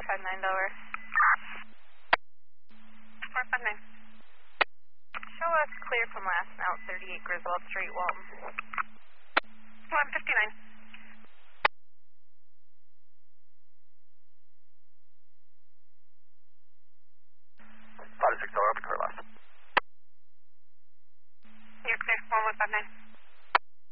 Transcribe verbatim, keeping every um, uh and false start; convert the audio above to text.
five nine Delaware. four five nine. Show us clear from last and out thirty-eight Griswold Street, Walton. one fifty-nine. five six Delaware, open car last. You're clear, one one five nine.